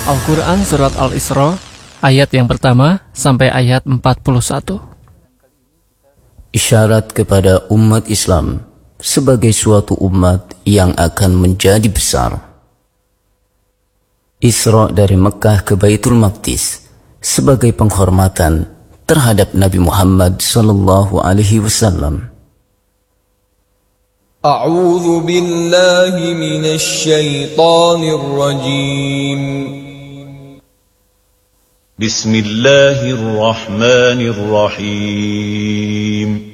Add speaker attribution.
Speaker 1: Al-Quran Surat Al-Isra, ayat yang pertama sampai ayat 41.
Speaker 2: Isyarat kepada umat Islam sebagai suatu umat yang akan menjadi besar. Isra dari Mekah ke Baitul Maqdis sebagai penghormatan terhadap Nabi Muhammad sallallahu alaihi wasallam.
Speaker 3: A'udzu billahi minasy syaithanir rajim.
Speaker 4: Bismillahirrahmanirrahim.